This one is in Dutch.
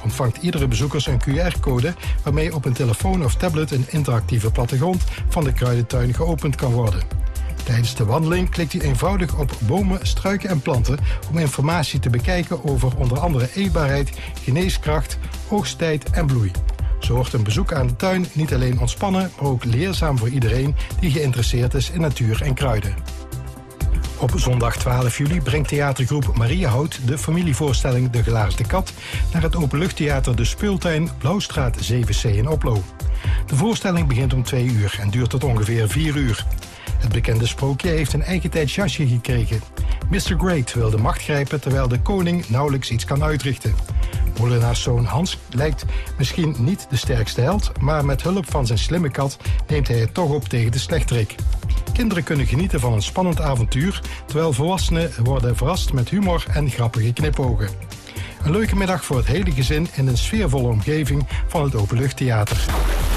ontvangt iedere bezoeker een QR-code waarmee op een telefoon of tablet een interactieve plattegrond van de kruidentuin geopend kan worden. Tijdens de wandeling klikt u eenvoudig op bomen, struiken en planten om informatie te bekijken over onder andere eetbaarheid, geneeskracht, oogsttijd en bloei. Zo wordt een bezoek aan de tuin niet alleen ontspannen, maar ook leerzaam voor iedereen die geïnteresseerd is in natuur en kruiden. Op zondag 12 juli brengt theatergroep Mariahout de familievoorstelling De Gelaarsde Kat naar het openluchttheater De Speeltuin, Blauwstraat 7C in Oplo. De voorstelling begint om 2 uur en duurt tot ongeveer 4 uur. Het bekende sprookje heeft een eigentijds jasje gekregen. Mr. Great wil de macht grijpen terwijl de koning nauwelijks iets kan uitrichten. Molenaarszoon Hans lijkt misschien niet de sterkste held, maar met hulp van zijn slimme kat neemt hij het toch op tegen de slechterik. Kinderen kunnen genieten van een spannend avontuur, terwijl volwassenen worden verrast met humor en grappige knipogen. Een leuke middag voor het hele gezin in een sfeervolle omgeving van het Openluchttheater.